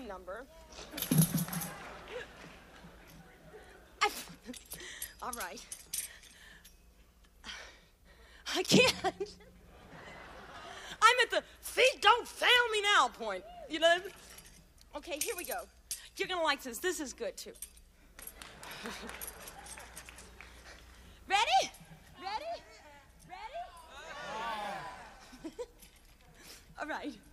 phone number. All right. I can't. I'm at the feet don't fail me now point. You know? Okay, here we go. You're going to like this. This is good, too. Ready? Ready? Ready? All right.